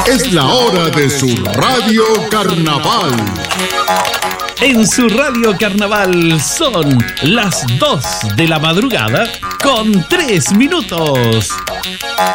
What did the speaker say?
Es la hora de su Radio Carnaval. En su Radio Carnaval son las 2 de la madrugada con 3 minutos.